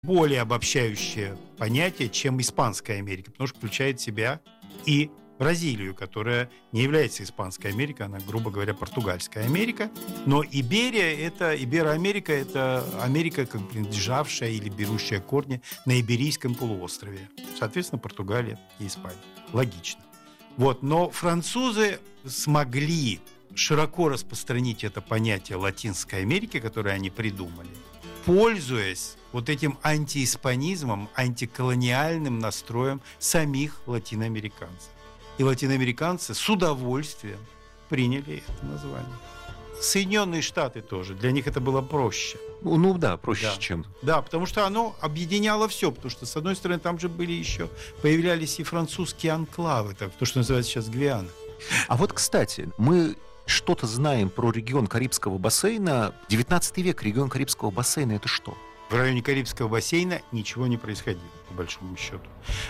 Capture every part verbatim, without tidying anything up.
более обобщающее понятие, чем Испанская Америка, потому что включает в себя и Бразилию, которая не является Испанской Америкой, она, грубо говоря, Португальская Америка. Но Иберия, это, Ибероамерика, это Америка, как принадлежавшая или берущая корни на Иберийском полуострове. Соответственно, Португалия и Испания. Логично. Вот. Но французы смогли широко распространить это понятие Латинской Америки, которое они придумали, пользуясь вот этим антииспанизмом, антиколониальным настроем самих латиноамериканцев. И латиноамериканцы с удовольствием приняли это название. Соединенные Штаты тоже. Для них это было проще. Ну да, проще, да. чем... Да, потому что оно объединяло все. Потому что, с одной стороны, там же были еще... Появлялись и французские анклавы, так, то, что называется сейчас Гвиана. А вот, кстати, мы что-то знаем про регион Карибского бассейна. девятнадцатый век, регион Карибского бассейна – это что? В районе Карибского бассейна ничего не происходило, по большому счету,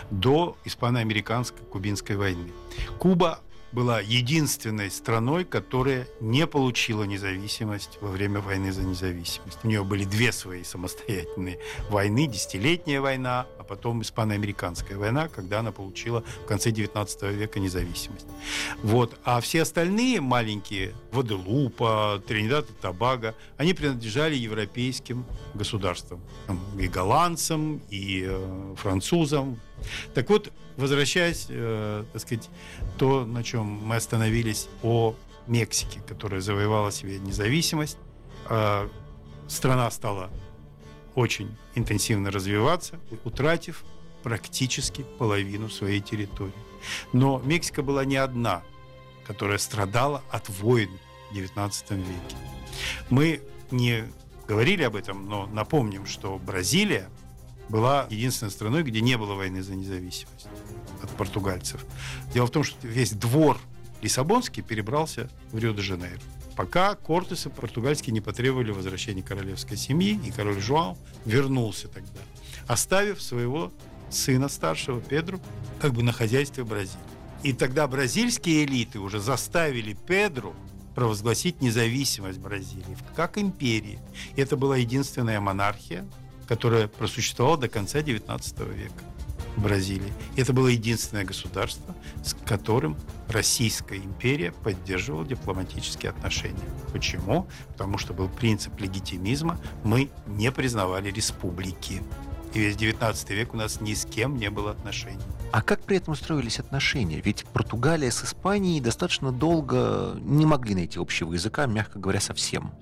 до испано-американско-кубинской войны. Куба была единственной страной, которая не получила независимость во время войны за независимость. У нее были две свои самостоятельные войны, десятилетняя война, а потом испано-американская война, когда она получила в конце девятнадцатого века независимость. Вот. А все остальные маленькие, Гваделупа, Тринидад и Тобаго, они принадлежали европейским государствам, и голландцам, и э, французам. Так вот, возвращаясь, э, так сказать, то, на чем мы остановились, о Мексике, которая завоевала себе независимость, э, страна стала очень интенсивно развиваться, утратив практически половину своей территории. Но Мексика была не одна, которая страдала от войн в девятнадцатом веке. Мы не говорили об этом, но напомним, что Бразилия была единственной страной, где не было войны за независимость от португальцев. Дело в том, что весь двор Лиссабонский перебрался в Рио-де-Жанейро, пока Кортесы португальские не потребовали возвращения королевской семьи, и король Жуан вернулся тогда, оставив своего сына старшего, Педру, как бы на хозяйстве Бразилии. И тогда бразильские элиты уже заставили Педру провозгласить независимость Бразилии как империи. И это была единственная монархия, которая просуществовала до конца девятнадцатого века в Бразилии. И это было единственное государство, с которым Российская империя поддерживала дипломатические отношения. Почему? Потому что был принцип легитимизма. Мы не признавали республики. И весь девятнадцатый век у нас ни с кем не было отношений. А как при этом строились отношения? Ведь Португалия с Испанией достаточно долго не могли найти общего языка, мягко говоря, совсем.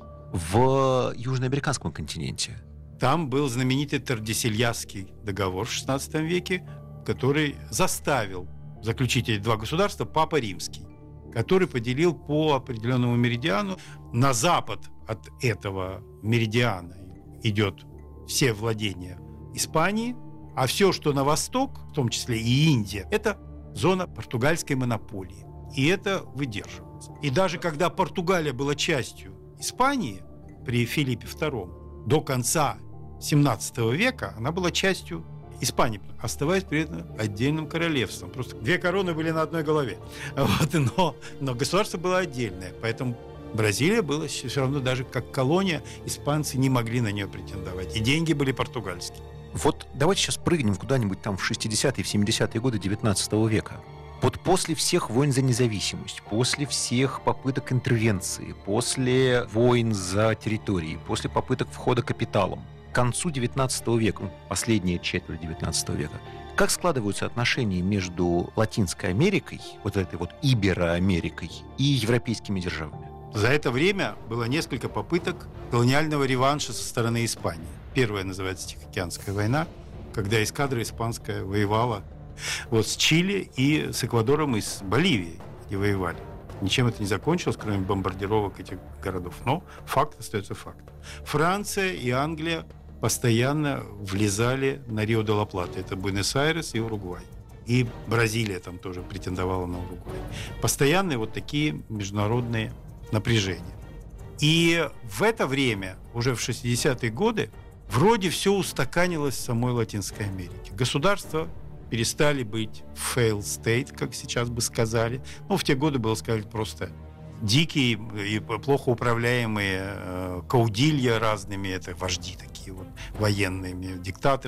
В южноамериканском континенте. Там был знаменитый Тордесильясский договор в шестнадцатом веке, который заставил заключить эти два государства Папа Римский, который поделил по определенному меридиану. На запад от этого меридиана идет все владения Испании, а все, что на восток, в том числе и Индия, это зона португальской монополии. И это выдерживалось. И даже когда Португалия была частью Испании при Филиппе втором, до конца семнадцатого века она была частью Испании, оставаясь при этом отдельным королевством. Просто две короны были на одной голове. Вот, но, но государство было отдельное, поэтому Бразилия была все равно даже как колония, испанцы не могли на нее претендовать. И деньги были португальские. Вот давайте сейчас прыгнем куда-нибудь там в шестидесятые, в семидесятые годы девятнадцатого века. Вот после всех войн за независимость, после всех попыток интервенции, после войн за территории, после попыток входа капиталом, к концу девятнадцатого века, последняя четверть девятнадцатого века, как складываются отношения между Латинской Америкой, вот этой вот Ибероамерикой, и европейскими державами? За это время было несколько попыток колониального реванша со стороны Испании. Первая называется Тихоокеанская война, когда эскадра испанская воевала вот с Чили и с Эквадором, и с Боливией, где воевали. Ничем это не закончилось, кроме бомбардировок этих городов. Но факт остается фактом. Франция и Англия постоянно влезали на Рио-де-ла-Плата. Это Буэнос-Айрес и Уругвай. И Бразилия там тоже претендовала на Уругвай. Постоянные вот такие международные напряжения. И в это время, уже в шестидесятые годы, вроде все устаканилось в самой Латинской Америке. Государства перестали быть failed state, как сейчас бы сказали. Ну, в те годы было сказать просто дикие и плохо управляемые каудилья разными, это вожди такие вот военные, диктаторы,